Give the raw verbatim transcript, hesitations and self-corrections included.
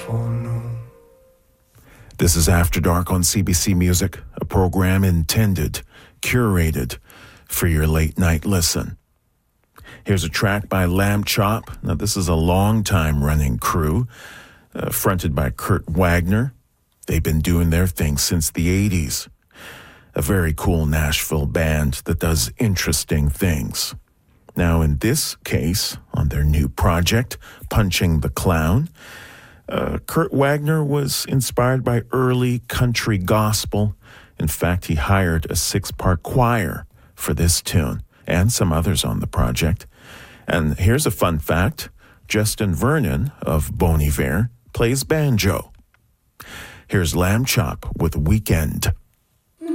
This is After Dark on C B C Music, a program intended, curated for your late night listen. Here's a track by Lamb Chop. Now, this is a long-time running crew, uh, fronted by Kurt Wagner. They've been doing their thing since the eighties. A very cool Nashville band that does interesting things. Now, in this case, on their new project, Punching the Clown, uh, Kurt Wagner was inspired by early country gospel. In fact, he hired a six-part choir for this tune and some others on the project. And here's a fun fact. Justin Vernon of Bon Iver plays banjo. Here's Lamb Chop with Weekend.